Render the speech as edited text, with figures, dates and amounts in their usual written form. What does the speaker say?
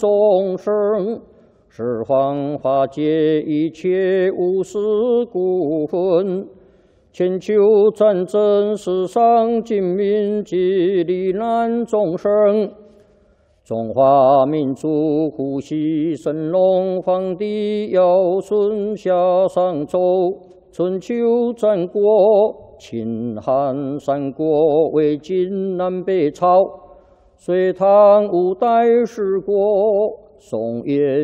众生，十方化解一切无私故分。千秋战争，世上尽民及罹难众生。中华民族呼吸神龙，皇帝尧舜夏商周，春秋战国，秦汉三国，魏晋南北朝，隋唐五代十国，宋元